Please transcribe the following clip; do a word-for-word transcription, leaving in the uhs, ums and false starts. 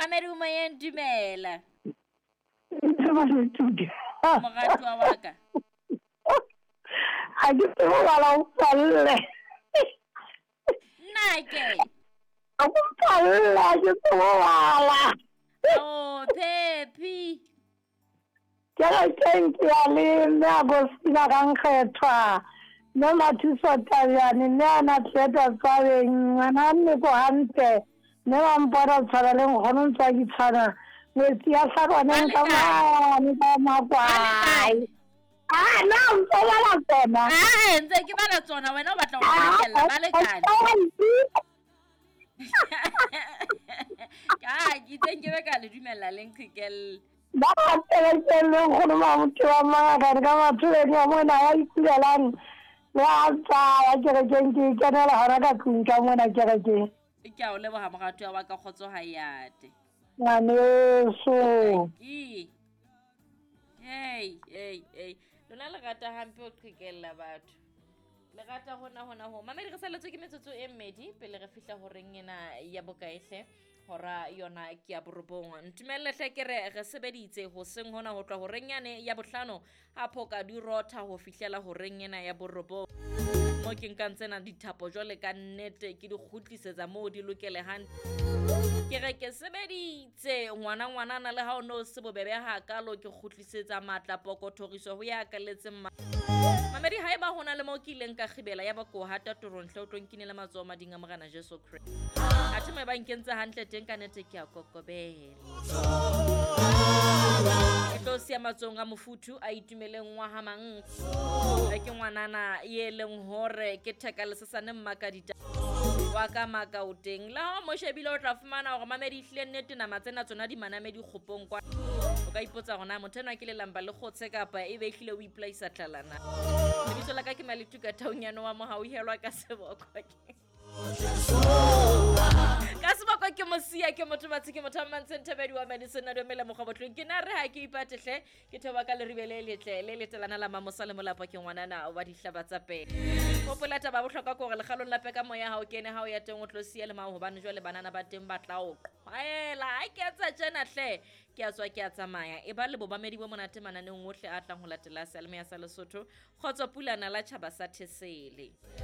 Mamedi o moyeng dumela. Tuti. Moratwa wa ka. Ha ke tsebe bala o palle. Nna ke. A go palle ha ke tsebe bala. Oh, Pepi. Ke ga ke ya le nne Agostina ka nkgethwa. Nne Mathuso Tabjane, nne ana Theater Tswabeng, ngwana nne ko hantle. Nne ba mpona tshwana le nkgono ntse ke tshwana. Metsi ya hlakwaneng ka mane ka makwai. Ah, na ntse bala tsona. Ah, ntse ke bala tsona wena o batla ho nthekella ba le kane. Ka ke teng ke be ka le dumella le nqhekelle. Ba tseletselle nkgono ba motho wa mangaka ka mathuleng a mona ya ikulelang. Ya tsaya kerekeng ke kenela hona ka tlung ka mona kerekeng. Ke a o leboha moratwa wa ka kgotso ha yate. Ngwaneso. Ke. Hey, hey, hey. Lona le rata hampe o qhekella batho. Le rata hona hona ho. Mamedi re saletswe ke metsotso e mmedi pele re fihla ho reng ena ya bokaehle. Hora yona ke ya borobong. Ntumelle hle ke re re sebeditse ho seng hona ho tloha ho reng yane ya bohlano a phoka di rotha ho fihlela ho reng ena ya borobong. Mo ke nkang tsena dithapo jwale ka nnete ke di kgutlisetsa moo di lokele hantle. Ke re ke sebeditse ngwana ngwana na le ha o no se bobebe ha kalo ke kgutlisetsa matla pokothoriso ho ya ka letseng. Mamedi ha eba hona le mo ke ileng ka khibela ya ba ko hata torong hle o tlo nkinela matsoho madinga morana Jesu Christ. Athe me ba nkentse hantle teng ka nete ke a kokobela. Ke tlo sia matsohong a mofuthu a itumeleng ngwa ha mang. Ke ngwanana ye leng hore ke theka le sesane mmaka dita wa ka maka o teng la mo shebile o tla fumana hore Mamedi hlile nnete nama tsena tsona di manamedi khopong kwa o ka ipotsa gona motho ena ke le lamba le khotse kapa e be hlile o iplaisa tlalana lebitso la ka ke Maletuka Taonyane wa mo ha o helwa ka seboko ke ka seboko ke mosia ke motho batse ke motho mantse nthebedi wa medicine do mele mo kgobotlong ke na re ha ke ipatehle ke thoba ka le ribele letle le letelana la mamosa le molapa ke ngwanana wa dihlaba tsa pele popola taba bohlokwa ko re le kgalong la peka moya ha o kene ha o ya teng o tlosia le ma hobane jwale banana ba teng ba tla o qhaela ha ke a tsa tjena hle ke a tswa ke a tsamaya e ba le bobamedi bo monate mananeng ohle a tlang ho latela Selma ya sa Lesotho khotso pulana la Tjhaba sa Thesele.